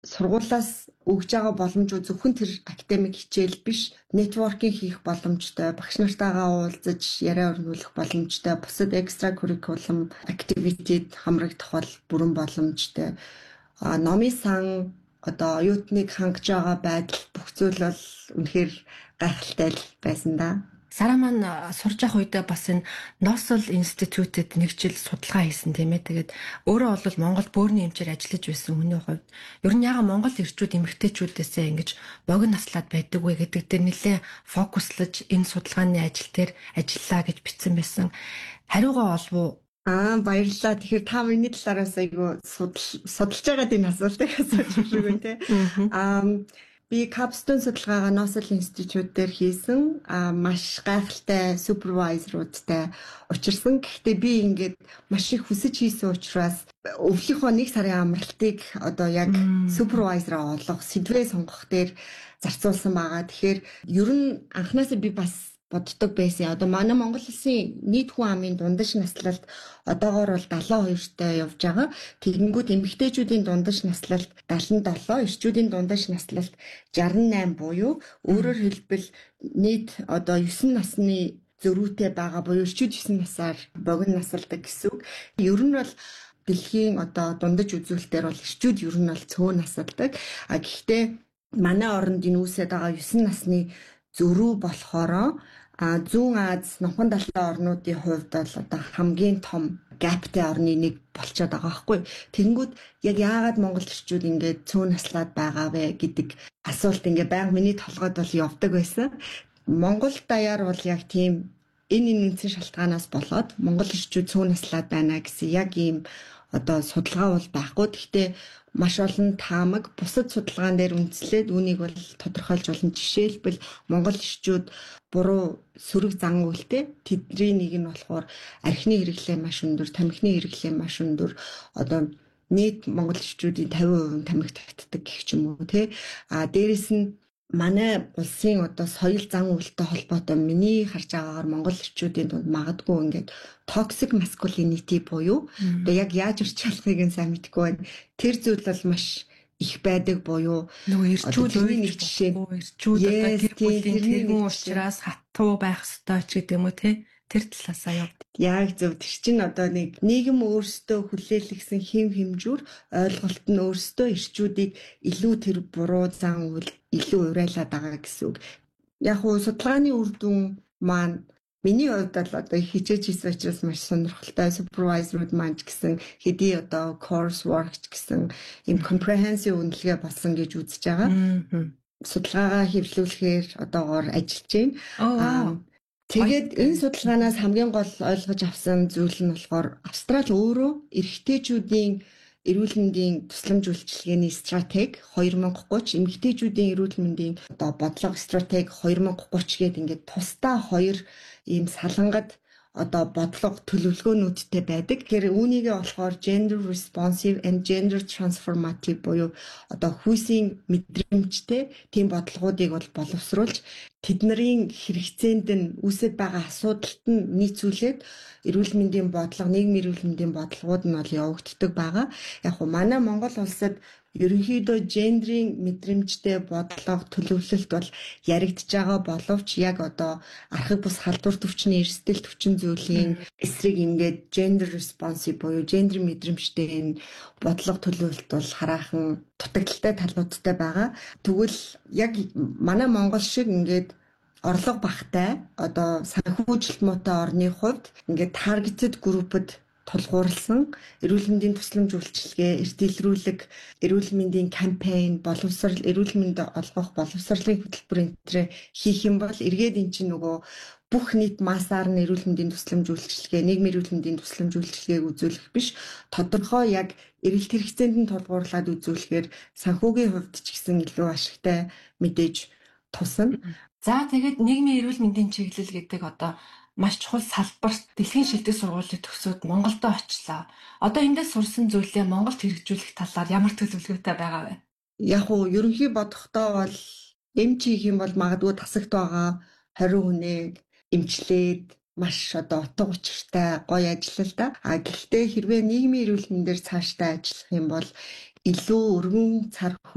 сургуулиас өгж байгаа боломжууд зөвхөн тэр академик хичээл биш, нетворкинг хийх боломжтой, багш нартайгаа уулзаж яриа өргүүлэх боломжтой, бусад экстра curriculum activity-д хамрагдах бол бүрэн боломжтой. Номын сан одоо оюутныг хангаж байгаа байдал бүх зүйл бол үнэхээр гайхалтай байсан да. Сара маань сурж явах үедээ бас энэ Носол институтэд нэг жил судалгаа хийсэн тийм ээ. Тэгээд өөрөө бол Монгол бөөрийн эмчээр ажиллаж байсан хүний хувьд ер нь яга Монгол ирчүүд эмэгтэйчүүдээсээ ингэж богино наслаад байдаг вэ гэдэг дээр нэлээ фокуслаж энэ судалгааны ажил дээр ажиллаа гэж бичсэн байсан. Хариугаа олов уу? Баярлалаа. Тэгэхээр та миний талаараас айгүй судалж байгаа энэ асуултыг асууж өгөө те. Би capstone судалгаагаа Носол институт дээр хийсэн. Маш гайхалтай супервайзеруудтай учирсан. Гэхдээ би ингээд маш их хүсэж хийсэн учраас өвлийнхөө 1 сарын амралтыг одоо яг супервайзераа олох, сэдвээ сонгох дээр зарцуулсан байгаа. Тэгэхээр ер нь анхнаасаа би бас боддог байсан. Одоо манай Монгол Улсын нийт хүн амын дундаж наслалт одоогоор бол 72-тэй явж байгаа. Тэгэнгүүт эмэгтэйчүүдийн дундаж наслалт 77, эрчүүдийн дундаж наслалт 68 буюу өөрөөр хэлбэл нийт одоо 9 насны зөрүүтэй байгаа буюу эрчүүд 9 насаар богино насалдаг гэсэн үг. Ер нь бол дэлхийн одоо дундаж үзүүлэлтээр бол эрчүүд ер нь бол цөөн насалдаг. Гэхдээ манай оронд энэ үүсээд байгаа 9 насны зөрүү болохоро Зүүн Аз, Номхон далайн орнуудын хувьд бол одоо хамгийн том гаптай орны нэг болчиход байгаа байхгүй. Тэгэнгүүт яг яагаад монгол эрчүүд ингээд цөөн наслаад байгаа вэ гэдэг асуулт ингээд байнга миний толгойд бол явдаг байсан. Монгол даяар бол яг тийм энэ үндсэн шалтгаанаас болоод монгол эрчүүд цөөн наслаад байна гэсэн яг ийм одоо судалгаа бол байхгүй. Гэхдээ маш олон таамаг бусад судалгаан дээр үндэслээд үүнийг бол тодорхойлж болно. Жишээлбэл монгол эрчүүд буруу сөрөг зан үйлтэй тэдний нэг нь болохоор архины хэрэглээ маш өндөр, тамхины хэрэглээ маш өндөр. Одоо нийт монгол эрчүүдийн 50% тамхи татдаг гэх юм уу те. Дээрэс нь манай улсын одоо соёл зан үйлтэй холбоотой миний харж байгаагаар монгол эрчүүдийн дунд магадгүй ингээд toxic masculinity буюу одоо яг яаж урьдчилахыг нь сайн мэдэхгүй байна. Тэр зүйл бол маш их байдаг буюу нөгөө эрчүүд нэг жишээ эрчүүд одоо гэр бүлийн тэргүүн учраас хатуу байх ёстой ч гэдэг юм уу те. Тэр талаасаа явд. Яг зөв. Тэр чинь одоо нэг нийгэм өөрсдөө хүлээлгсэн хэм хэмжүүр ойлголт нь өөрсдөө эрчүүдийг илүү тэр буруу зан үйл илүү урайлаад байгаа гэсэн үг. Яг уу судалгааны үр дүн маань миний хувьд бол одоо хичээж хийсэн учраас маш сонирхолтой. Супервайзерууд маань ч гэсэн хэдий одоо course work ч гэсэн юм comprehensive үнэлгээ болсон гэж үзэж байгаа. Судалгаагаа хэвлүүлэхээр одоогоор ажиллаж байна. Тэгээд энэ судалгаанаас хамгийн гол ойлгож авсан зүйл нь болохоор Австрали өөрөө эрэгтэйчүүдийн эрүүл мэндийн тусламж үйлчилгээний стратеги 2030, эмэгтэйчүүдийн эрүүл мэндийн одоо бодлого стратеги 2030 гээд ингээд тусдаа 2 ийм салангад одоо бодлого төлөвлөгөөнүүдтэй байдаг. Тэгэхээр үүнийгээ болохоор gender responsive and gender transformative буюу одоо хүйсийн мэдрэмжтэй тийм бодлогоодыг бол боловсруулж тэдний хэрэгцээнд нь үүсэж байгаа асуудалд нь нийцүүлээд эрүүл мэндийн бодлого, нийгмийн эрүүл мэндийн бодлогууд нь бол явагддаг байгаа. Яг хөө манай Монгол улсад ерөнхийдөө гендрийн мэдрэмжтэй бодлого төлөвлөлт бол яригдж байгаа боловч яг одоо архаг бус халдвар төвчний эрсдэл төвчин зүйлийн эсрэг ингээд gender responsive буюу гендер мэдрэмжтэй энэ бодлого төлөвлөлт бол хараахан дутагдaltaй талуудтай байгаа. Тэгвэл яг манай Монгол шиг ингээд орлого багтай одоо санхүүжилт муутай орны хувьд ингээд targeted group-д тулгуурласан эрүүл мэндийн тусламж үйлчилгээ, эрт илрүүлэг, эрүүл мэндийн кампайн, боловсрал, эрүүл мэнд олгох боловсролын хөтөлбөр энтрээ хийх юм бол эргээд эн чинь нөгөө бүх нийт массаар нь эрүүл мэндийн тусламж үйлчилгээ, нийгмийн эрүүл мэндийн тусламж үйлчилгээг үзүүлэх биш, тодорхой яг эрэлт хэрэгцээнд нь тулгуурлаад үзүүлэхээр санхүүгийн хувьд ч гэсэн илүү ашигтай мэдээж тусна. За тэгээд нийгмийн эрүүл мэндийн чиглэл гэдэг одоо маш чухал салбарт дэлхийн шилдэг сургуулийг төгсөөд Монголд очлоо. Одоо эндээс сурсан зүйлээ Монголд хэрэгжүүлэх талаар ямар төлөвлөгөөтэй байгаа вэ? Яг уу ерөнхий бодохдоо бол эмч хийх юм бол магадгүй тасагт байгаа 20 хүнийг эмчлээд маш одоо утга учиртай гоё ажиллал да. Гэхдээ хэрвээ нийгмийн эрүүл мэндээр цаашдаа ажиллах юм бол илүү өргөн цар